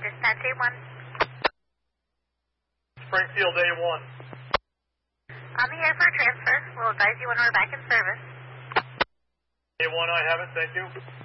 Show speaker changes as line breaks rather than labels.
Dispatch A1.
Springfield A1.
On the air for a transfer. We'll advise you when we're back in service.
A1, I have it. Thank you.